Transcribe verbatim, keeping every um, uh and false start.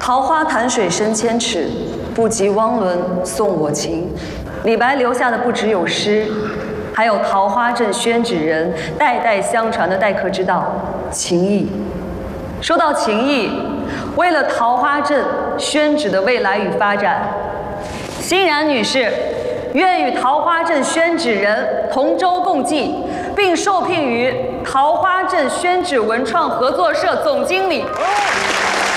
桃花潭水深千尺，不及汪伦送我情。李白留下的不只有诗，还有桃花镇宣纸人代代相传的待客之道——情谊。说到情谊，为了桃花镇宣纸的未来与发展，欣然女士愿与桃花镇宣纸人同舟共济，并受聘于桃花镇宣纸文创合作社总经理。